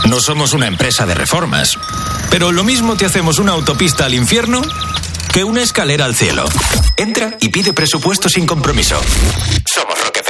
No somos una empresa de reformas, pero lo mismo te hacemos una autopista al infierno que una escalera al cielo. Entra y pide presupuesto sin compromiso. Somos Rockefeller.